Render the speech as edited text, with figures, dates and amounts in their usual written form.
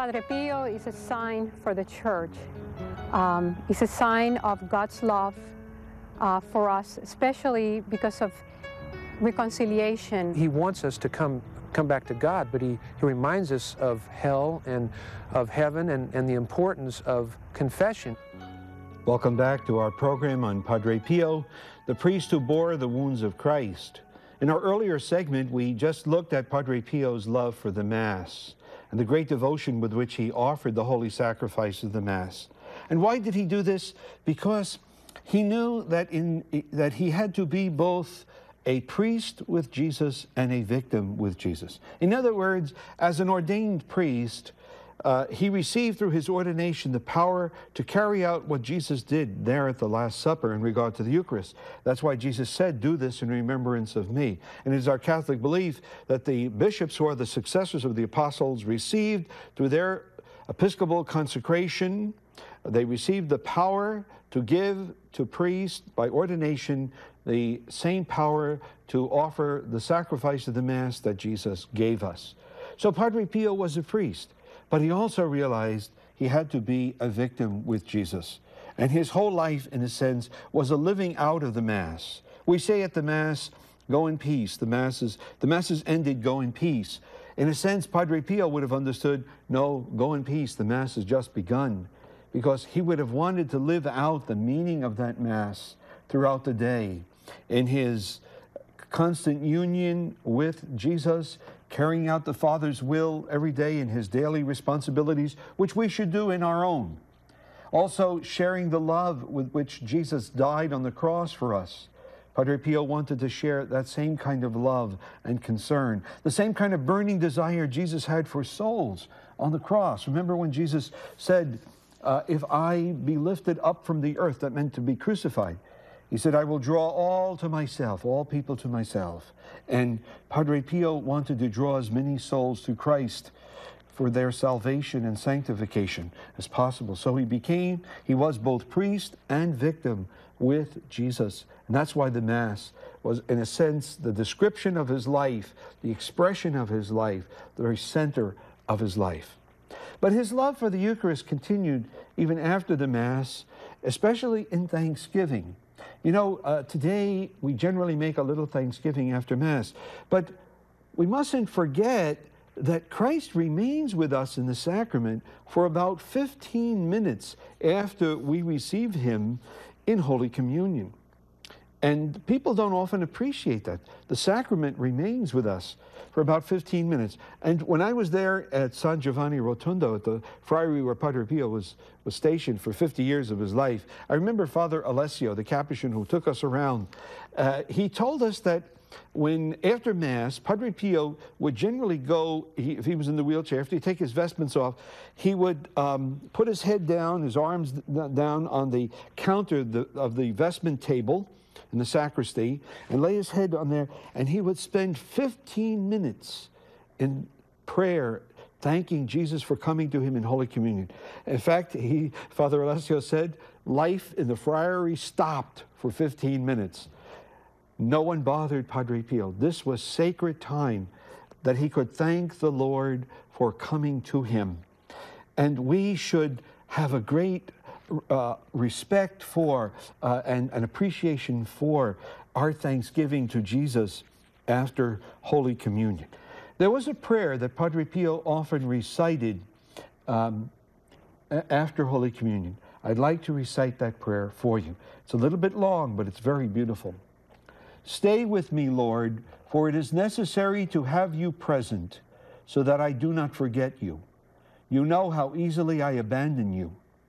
Padre Pio is a sign for the church. It's a sign of God's love for us, especially because of reconciliation. He wants us to come back to God, but he reminds us of hell and of heaven and the importance of confession. Welcome back to our program on Padre Pio, the priest who bore the wounds of Christ. In our earlier segment, we just looked at Padre Pio's love for the Mass and the great devotion with which he offered the holy sacrifice of the Mass. And why did he do this? Because he knew that he had to be both a priest with Jesus and a victim with Jesus. In other words, as an ordained priest, he received through his ordination the power to carry out what Jesus did there at the Last Supper in regard to the Eucharist. That's why Jesus said, "Do this in remembrance of me." And it is our Catholic belief that the bishops, who are the successors of the apostles, received through their episcopal consecration, they received the power to give to priests by ordination the same power to offer the sacrifice of the Mass that Jesus gave us. So Padre Pio was a priest, but he also realized he had to be a victim with Jesus. And his whole life, in a sense, was a living out of the Mass. We say at the Mass, "Go in peace." The Mass is ended, "Go in peace." In a sense, Padre Pio would have understood, no, go in peace, the Mass has just begun, because he would have wanted to live out the meaning of that Mass throughout the day in his constant union with Jesus, carrying out the Father's will every day in his daily responsibilities, which we should do in our own. Also, sharing the love with which Jesus died on the cross for us. Padre Pio wanted to share that same kind of love and concern, the same kind of burning desire Jesus had for souls on the cross. Remember when Jesus said, if I be lifted up from the earth, that meant to be crucified. He said, I will draw all to myself, all people to myself. And Padre Pio wanted to draw as many souls to Christ for their salvation and sanctification as possible. So he was both priest and victim with Jesus. And that's why the Mass was, in a sense, the description of his life, the expression of his life, the very center of his life. But his love for the Eucharist continued even after the Mass, especially in Thanksgiving. You know, today we generally make a little Thanksgiving after Mass, but we mustn't forget that Christ remains with us in the sacrament for about 15 minutes after we receive him in Holy Communion. And people don't often appreciate that. The sacrament remains with us for about 15 minutes. And when I was there at San Giovanni Rotondo, at the friary where Padre Pio was stationed for 50 years of his life, I remember Father Alessio, the Capuchin who took us around, he told us that when, after Mass, Padre Pio would generally go, if he was in the wheelchair, after he'd take his vestments off, he would put his head down, his arms down on the counter of the vestment table in the sacristy, and lay his head on there, and he would spend 15 minutes in prayer, thanking Jesus for coming to him in Holy Communion. In fact, Father Alessio said, life in the friary stopped for 15 minutes. No one bothered Padre Pio. This was sacred time that he could thank the Lord for coming to him. And we should have a great respect for and an appreciation for our thanksgiving to Jesus after Holy Communion. There was a prayer that Padre Pio often recited after Holy Communion. I'd like to recite that prayer for you. It's a little bit long, but it's very beautiful. Stay with me, Lord, for it is necessary to have you present so that I do not forget you. You know how easily I abandon you.